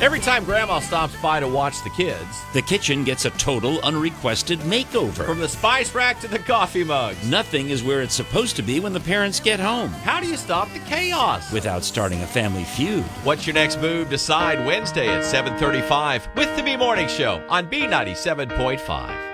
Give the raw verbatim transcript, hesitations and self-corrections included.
Every time Grandma stops by to watch the kids, the kitchen gets a total unrequested makeover. From the spice rack to the coffee mugs, nothing is where it's supposed to be when the parents get home. How do you stop the chaos without starting a family feud? What's your next move? Decide Wednesday at seven thirty-five with the B Morning Show on B ninety-seven point five.